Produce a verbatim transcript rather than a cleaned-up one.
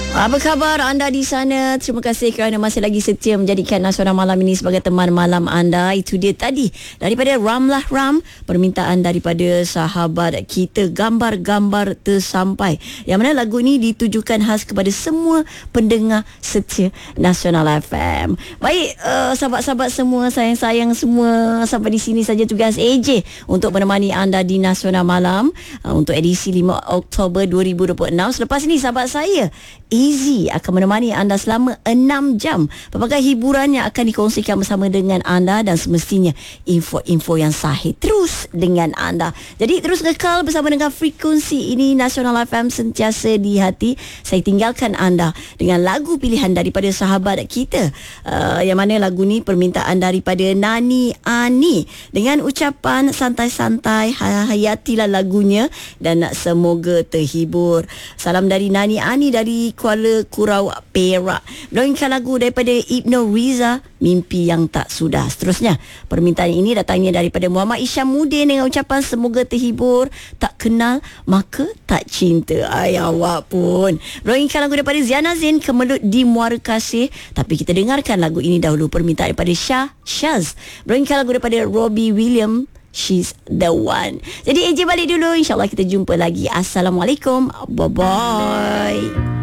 Apa khabar anda di sana? Terima kasih kerana masih lagi setia menjadikan Nasional Malam ini sebagai teman malam anda. Itu dia tadi daripada Ramlah Ram, permintaan daripada sahabat kita, Gambar-Gambar Tersampai, yang mana lagu ini ditujukan khas kepada semua pendengar setia Nasional F M. Baik, uh, sahabat-sahabat semua, sayang-sayang semua, sampai di sini saja tugas A J untuk menemani anda di Nasional Malam uh, untuk edisi lima Oktober dua ribu dua puluh enam. Selepas ini sahabat saya Easy akan menemani anda selama enam jam. Pelbagai hiburan yang akan dikongsikan bersama dengan anda dan semestinya info-info yang sahih terus dengan anda. Jadi terus kekal bersama dengan frekuensi ini, Nasional F M sentiasa di hati. Saya tinggalkan anda dengan lagu pilihan daripada sahabat kita, uh, yang mana lagu ni permintaan daripada Nani Ani dengan ucapan santai-santai, hayatilah lagunya dan semoga terhibur. Salam dari Nani Ani dari Kuala Kurau, Perak. Menaunkan lagu daripada Ibnu Riza, Mimpi Yang Tak Sudah. Seterusnya, permintaan ini datangnya daripada Muhammad Isyam Mudin dengan ucapan semoga terhibur. Tak kenal maka tak cinta. Ay, awak pun. Menaunkan lagu daripada Ziana Zain, Kemelut di Muara Kasih. Tapi kita dengarkan lagu ini dahulu, permintaan daripada Shah Shaz. Menaunkan lagu daripada Robbie Williams, She's the One. Jadi A J balik dulu, InsyaAllah kita jumpa lagi. Assalamualaikum. Bye-bye.